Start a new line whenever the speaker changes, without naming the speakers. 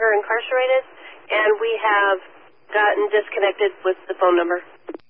longer incarcerated, and we have gotten disconnected with the phone number.